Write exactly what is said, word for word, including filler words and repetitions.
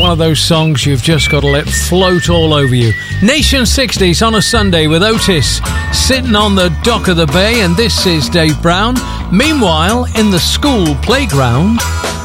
one of those songs you've just got to let float all over you. Nation sixties on a Sunday with Otis sitting on the dock of the bay, and this is Dave Brown. Meanwhile, in the school playground...